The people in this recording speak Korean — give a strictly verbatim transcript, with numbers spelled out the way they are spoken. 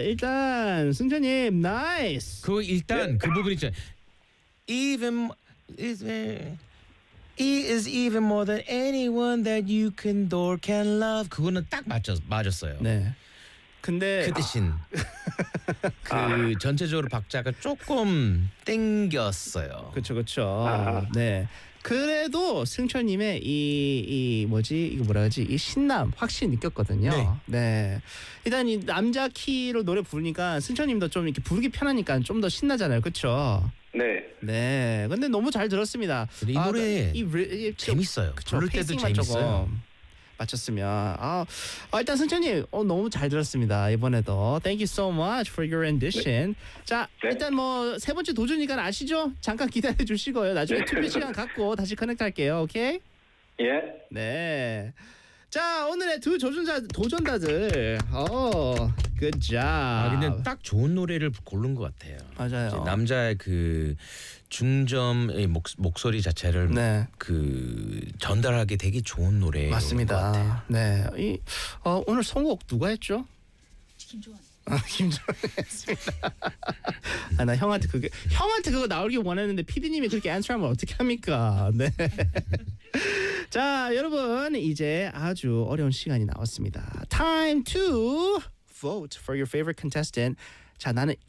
일단 승찬님 나이스. 그 일단 그 부분 있죠. Even is he is even more than anyone that you can or can love. 그거는 딱 맞았 맞았어요. 네. 근데 그 대신 그 아. 전체적으로 박자가 조금 땡겼어요. 그렇죠, 그렇죠. 네. 그래도 승철님의 이, 이 뭐지 이거 뭐라 하지 이 신남 확실히 느꼈거든요. 네. 네. 일단 이 남자 키로 노래 부르니까 승철님도 좀 이렇게 부르기 편하니까 좀 더 신나잖아요, 그렇죠? 네. 네. 근데 너무 잘 들었습니다. 이 아, 노래 이, 이, 이, 재밌어요. 그쵸, 부를 때도 페이싱만 재밌어요. 조금 맞췄으면 아, 아 일단 승철님 어, 너무 잘 들었습니다. 이번에도 Thank you so much for your rendition. 네. 자 네. 일단 뭐 세 번째 도전이니까 아시죠? 잠깐 기다려 주시고요. 나중에 네. 투표 시간 갖고 다시 커넥트할게요. 오케이? 예. 네. 자 오늘의 두 도전자 도전자들. 어, good job. 아 근데 딱 좋은 노래를 고른 것 같아요. 맞아요. 남자의 그 중점의 목 목소리 자체를 네. 그 전달하기 되게 좋은 노래. 맞습니다. 것 같아요. 네. 이 어, 오늘 선곡 누가 했죠? 김조한. 아, 김조한 했습니다. 아, 나 형한테 그게 형한테 그거 나오길 원했는데 피디님이 그렇게 안서하면 어떻게 합니까? 네. 자, 여러분 이제 아주 어려운 시간이 나왔습니다. Time to vote for your favorite contestant. 자, 나는